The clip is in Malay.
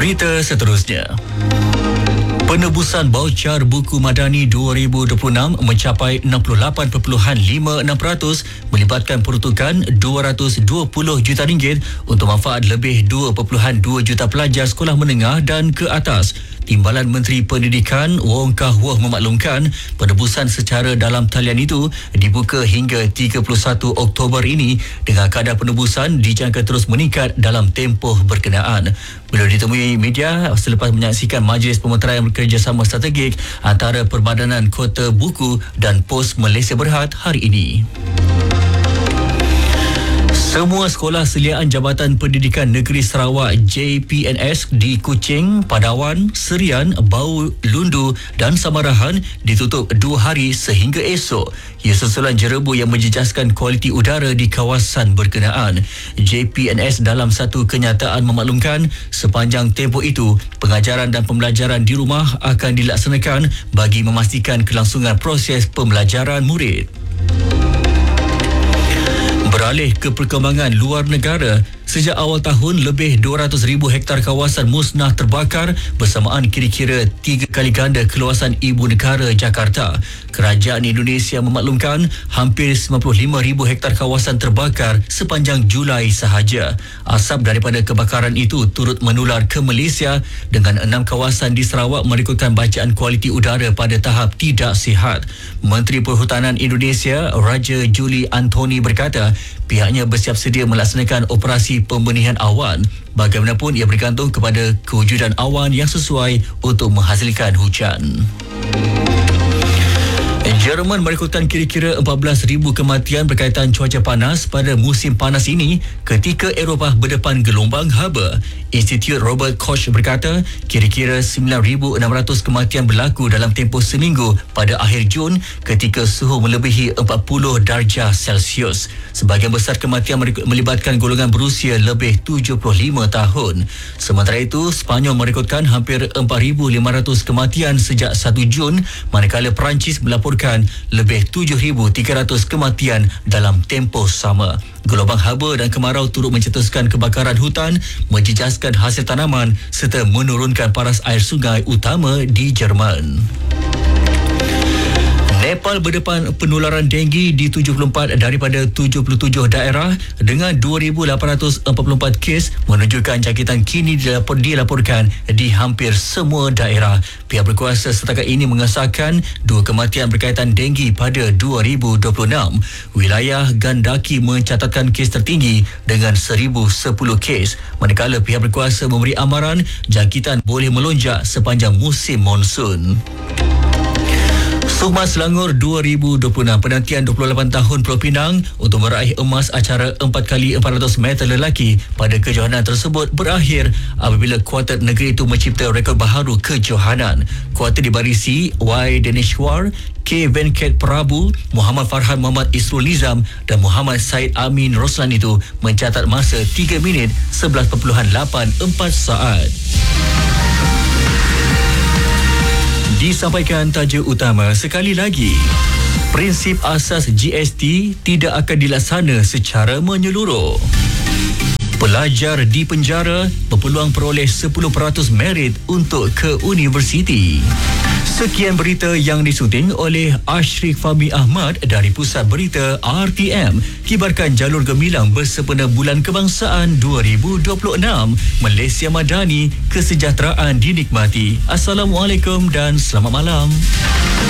Berita seterusnya. Penebusan baucar buku Madani 2026 mencapai 68.56%, melibatkan peruntukan 220 juta ringgit untuk manfaat lebih 2.2 juta pelajar sekolah menengah dan ke atas. Timbalan Menteri Pendidikan Wong Kah Woh memaklumkan penebusan secara dalam talian itu dibuka hingga 31 Oktober ini dengan kadar penebusan dijangka terus meningkat dalam tempoh berkenaan. Beliau ditemui media selepas menyaksikan Majlis Pemeteraian Kerjasama Strategik antara Perbadanan Kota Buku dan Pos Malaysia Berhad hari ini. Semua sekolah seliaan Jabatan Pendidikan Negeri Sarawak JPNS di Kuching, Padawan, Serian, Bau, Lundu dan Samarahan ditutup 2 hari sehingga esok. Ia susulan jerebu yang menjejaskan kualiti udara di kawasan berkenaan. JPNS dalam satu kenyataan memaklumkan sepanjang tempoh itu, pengajaran dan pembelajaran di rumah akan dilaksanakan bagi memastikan kelangsungan proses pembelajaran murid. Beralih ke perkembangan luar negara, sejak awal tahun lebih 200,000 hektar kawasan musnah terbakar bersamaan kira-kira 3 kali ganda keluasan ibu negara Jakarta. Kerajaan Indonesia memaklumkan hampir 95,000 hektar kawasan terbakar sepanjang Julai sahaja. Asap daripada kebakaran itu turut menular ke Malaysia dengan 6 kawasan di Sarawak merekodkan bacaan kualiti udara pada tahap tidak sihat. Menteri Perhutanan Indonesia Raja Juli Antoni berkata pihaknya bersiap sedia melaksanakan operasi pembenihan awan. Bagaimanapun ia bergantung kepada kewujudan awan yang sesuai untuk menghasilkan hujan. Jerman merekodkan kira-kira 14,000 kematian berkaitan cuaca panas pada musim panas ini ketika Eropah berdepan gelombang haba. Institut Robert Koch berkata kira-kira 9,600 kematian berlaku dalam tempoh seminggu pada akhir Jun ketika suhu melebihi 40 darjah Celsius. Sebahagian besar kematian melibatkan golongan berusia lebih 75 tahun. Sementara itu, Sepanyol merekodkan hampir 4,500 kematian sejak 1 Jun, manakala Perancis melaporkan lebih 7,300 kematian dalam tempoh sama. Gelombang haba dan kemarau turut mencetuskan kebakaran hutan, menjejaskan hasil tanaman serta menurunkan paras air sungai utama di Jerman. Nepal berdepan penularan denggi di 74 daripada 77 daerah dengan 2,844 kes, menunjukkan jangkitan kini dilaporkan di hampir semua daerah. Pihak berkuasa setakat ini mengesahkan 2 kematian berkaitan denggi pada 2026. Wilayah Gandaki mencatatkan kes tertinggi dengan 1,010 kes, manakala pihak berkuasa memberi amaran jangkitan boleh melonjak sepanjang musim monsun. Sukma Selangor 2026, penantian 28 tahun Pulau Pinang untuk meraih emas acara 4x400 meter lelaki pada kejohanan tersebut berakhir apabila kuartet negeri itu mencipta rekod baharu kejohanan. Kuartet dibarisi Y. Denishwar, K. Venkat Prabu, Muhammad Farhan Muhammad Isrul Nizam dan Muhammad Said Amin Roslan itu mencatat masa 3 minit 11.84 saat. Disampaikan tajuk utama sekali lagi. Prinsip asas GST tidak akan dilaksana secara menyeluruh. Pelajar di penjara berpeluang peroleh 10% merit untuk ke universiti. Sekian berita yang disunting oleh Ashrik Fahmi Ahmad dari Pusat Berita RTM. Kibarkan jalur gemilang bersempena Bulan Kebangsaan 2026. Malaysia Madani, kesejahteraan dinikmati. Assalamualaikum dan selamat malam.